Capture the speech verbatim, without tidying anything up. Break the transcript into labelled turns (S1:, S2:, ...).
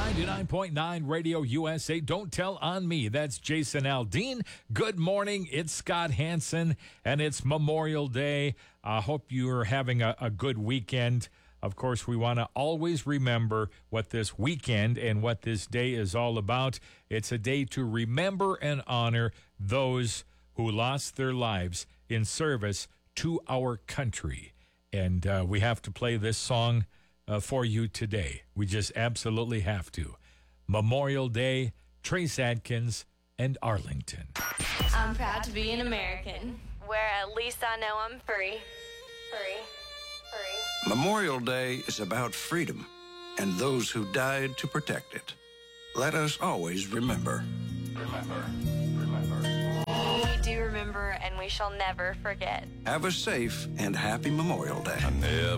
S1: ninety-nine point nine Radio U S A. Don't tell on me. That's Jason Aldean. Good morning. It's Scott Hansen, and it's Memorial Day. I hope you're having a, a good weekend. Of course, we want to always remember what this weekend and what this day is all about. It's a day to remember and honor those who lost their lives in service to our country. And uh, we have to play this song uh, for you today. We just absolutely have to. Memorial Day, Trace Adkins, and Arlington.
S2: I'm proud to be an American, where at least I know I'm free. Free. Free.
S3: Memorial Day is about freedom and those who died to protect it. Let us always remember. Remember. Remember.
S2: We do remember, and we shall never forget.
S3: Have a safe and happy Memorial Day.
S4: I never